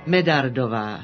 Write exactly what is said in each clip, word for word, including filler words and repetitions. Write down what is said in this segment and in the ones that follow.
Medardová.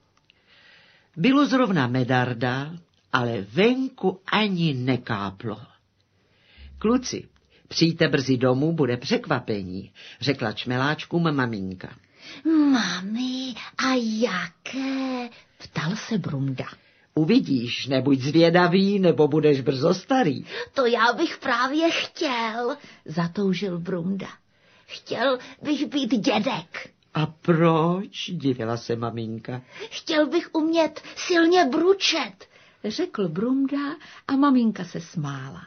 Bylo zrovna Medarda, ale venku ani nekáplo. Kluci, přijďte brzy domů, bude překvapení, řekla čmeláčkům maminka. Mami, a jaké? Ptal se Brunda. Uvidíš, nebuď zvědavý, nebo budeš brzo starý. To já bych právě chtěl, zatoužil Brunda. Chtěl bych být dědek. A proč? Divila se maminka. Chtěl bych umět silně bručet, řekl Brunda a maminka se smála.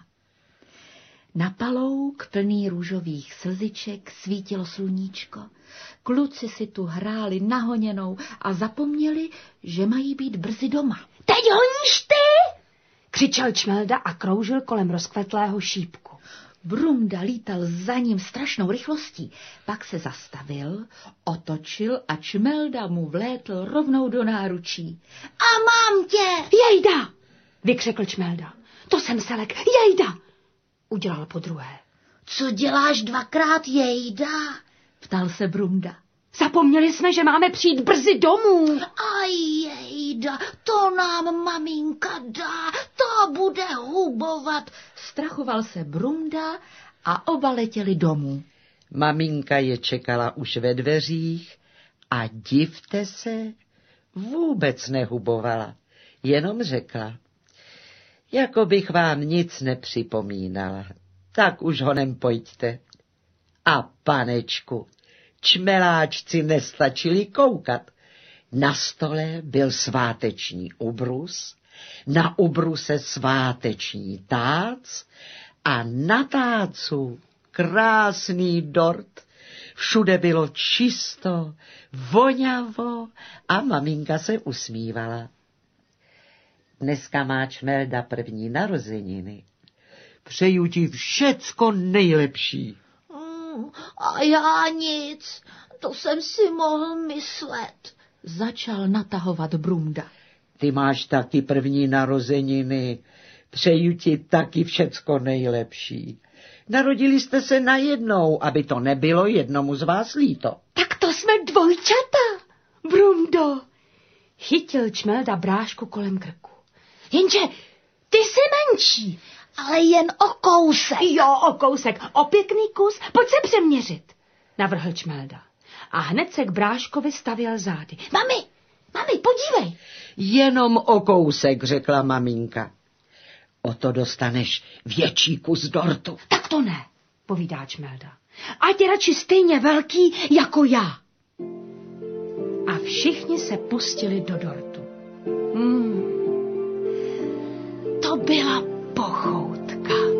Na palouk plný růžových slziček svítilo sluníčko. Kluci si tu hráli nahoněnou a zapomněli, že mají být brzy doma. Teď honíš ty? Křičel Čmelda a kroužil kolem rozkvetlého šípku. Brunda lítal za ním strašnou rychlostí, pak se zastavil, otočil a Čmelda mu vlétl rovnou do náručí. A mám tě! Jejda! Vykřekl Čmelda. To jsem Selek, jejda! Udělal podruhé. Co děláš dvakrát jejda? Ptal se Brunda. Zapomněli jsme, že máme přijít brzy domů. A jejda, to nám maminka dá, to bude hubovat. Strachoval se Brunda a oba letěli domů. Maminka je čekala už ve dveřích a divte se, vůbec nehubovala, jenom řekla, jako bych vám nic nepřipomínala, tak už honem pojďte. A panečku, čmeláčci nestačili koukat. Na stole byl sváteční ubrus, na ubruse sváteční tác a na tácu krásný dort. Všude bylo čisto, voňavo a maminka se usmívala. Dneska má Čmelda první narozeniny. Přeju ti všecko nejlepší. Mm, a já nic, to jsem si mohl myslet, začal natahovat Brunda. Ty máš taky první narozeniny, přeju ti taky všecko nejlepší. Narodili jste se najednou, aby to nebylo jednomu z vás líto. Tak to jsme dvojčata, Brundo. Chytil Čmelda brášku kolem krku. Jenže ty jsi menší. Ale jen o kousek. Jo, o kousek, o pěkný kus, pojď se přeměřit, navrhl Čmelda. A hned se k bráškovi stavěl zády. Mami, mami, podívej. Jenom o kousek, řekla maminka. O to dostaneš větší kus dortu. Tak to ne, povídá Čmelda. Ať je radši stejně velký jako já. A všichni se pustili do dortu. Hmm. To byla pochout.